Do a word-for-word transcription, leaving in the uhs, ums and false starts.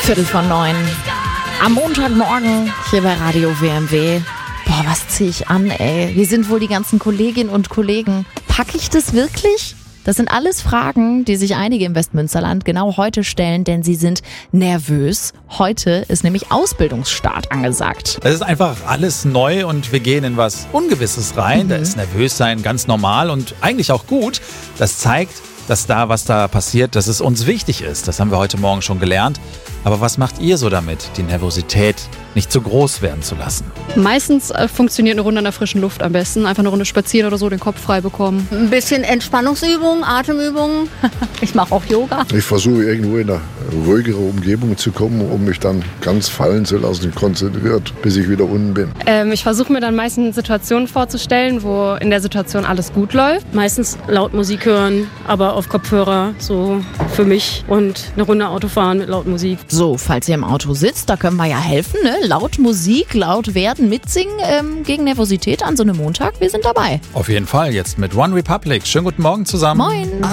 Viertel von neun. Am Montagmorgen hier bei Radio W M W. Boah, was ziehe ich an, ey? Wie sind wohl die ganzen Kolleginnen und Kollegen? Packe ich das wirklich? Das sind alles Fragen, die sich einige im Westmünsterland genau heute stellen, denn sie sind nervös. Heute ist nämlich Ausbildungsstart angesagt. Es ist einfach alles neu und wir gehen in was Ungewisses rein. Mhm. Da ist Nervössein ganz normal und eigentlich auch gut. Das zeigt, dass da, was da passiert, dass es uns wichtig ist. Das haben wir heute Morgen schon gelernt. Aber was macht ihr so damit, die Nervosität nicht zu groß werden zu lassen? Meistens äh, funktioniert eine Runde in der frischen Luft am besten. Einfach eine Runde spazieren oder so, den Kopf frei bekommen. Ein bisschen Entspannungsübungen, Atemübungen. Ich mache auch Yoga. Ich versuche irgendwo in eine ruhigere Umgebung zu kommen, um mich dann ganz fallen zu lassen, konzentriert, bis ich wieder unten bin. Ähm, ich versuche mir dann meistens Situationen vorzustellen, wo in der Situation alles gut läuft. Meistens laut Musik hören, aber auf Kopfhörer, so für mich. Und eine Runde Auto fahren mit laut Musik. So, falls ihr im Auto sitzt, da können wir ja helfen, ne? Laut Musik, laut werden, mitsingen ähm, gegen Nervosität an so einem Montag. Wir sind dabei. Auf jeden Fall, jetzt mit One Republic. Schönen guten Morgen zusammen. Moin.